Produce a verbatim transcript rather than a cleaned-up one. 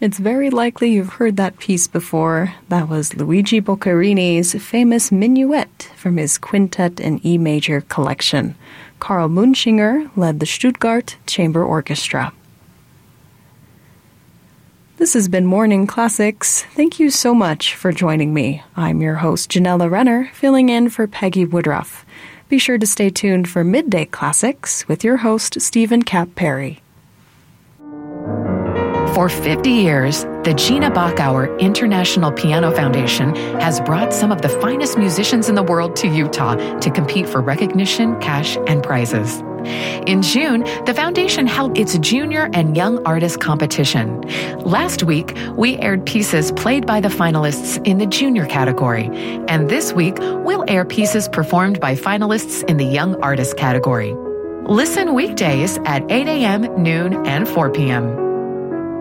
It's very likely you've heard that piece before. That was Luigi Boccherini's famous Minuet from his Quintet in E major collection. Karl Munchinger led the Stuttgart Chamber Orchestra. This has been Morning Classics. Thank you so much for joining me. I'm your host, Janella Renner, filling in for Peggy Woodruff. Be sure to stay tuned for Midday Classics with your host, Stephen Cap Perry. For fifty years, the Gina Bachauer International Piano Foundation has brought some of the finest musicians in the world to Utah to compete for recognition, cash, and prizes. In June, the foundation held its Junior and Young Artist Competition. Last week, we aired pieces played by the finalists in the Junior category, and this week, we'll air pieces performed by finalists in the Young Artist category. Listen weekdays at eight a.m., noon, and four p.m.